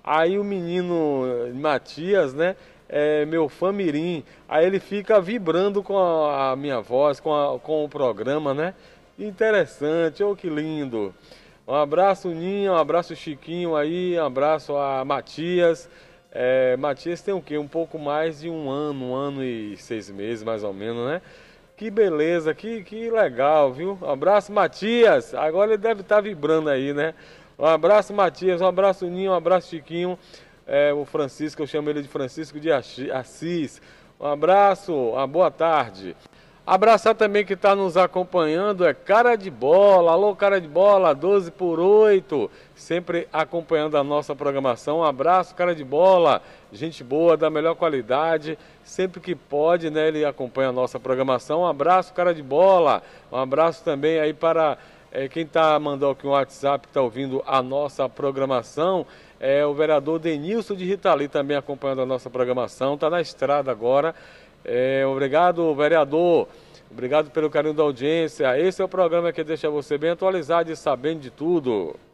Aí o menino Matias, né? É meu fã mirim. Aí ele fica vibrando com a minha voz, com o programa, né? Interessante, oh que lindo. Um abraço, Ninho, um abraço, Chiquinho aí, um abraço a Matias. Matias tem o quê? Um pouco mais de um ano e 6 meses, mais ou menos, né? Que beleza, que legal, viu? Um abraço, Matias. Agora ele deve estar vibrando aí, né? Um abraço, Matias. Um abraço, Ninho. Um abraço, Chiquinho. O Francisco, eu chamo ele de Francisco de Assis. Um abraço, uma boa tarde. Abraçar também que está nos acompanhando é Cara de Bola. Alô, Cara de Bola, 12 por 8. Sempre acompanhando a nossa programação. Um abraço, Cara de Bola. Gente boa, da melhor qualidade. Sempre que pode, né, ele acompanha a nossa programação. Um abraço, Cara de Bola. Um abraço também aí para quem está mandando aqui um WhatsApp, que está ouvindo a nossa programação. O vereador Denilson de Ritali também acompanhando a nossa programação. Está na estrada agora. Obrigado, vereador. Obrigado pelo carinho da audiência. Esse é o programa que deixa você bem atualizado e sabendo de tudo.